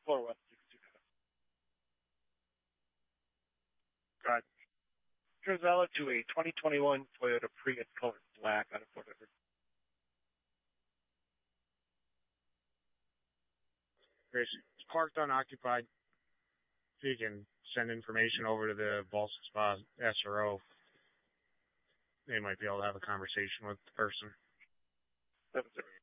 Got Trizella to a 2021 Toyota Prius colored black out of Fort Edward. Chris, it's parked unoccupied. If you can send information over to the Balsam Spa SRO, they might be able to have a conversation with the person. 7-0.